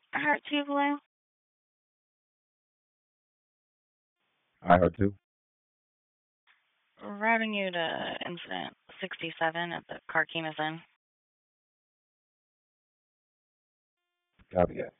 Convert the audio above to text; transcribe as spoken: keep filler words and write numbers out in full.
Heart two Blue. I heard too. Routing you to incident sixty-seven at the Carquinez Inn. Copy that.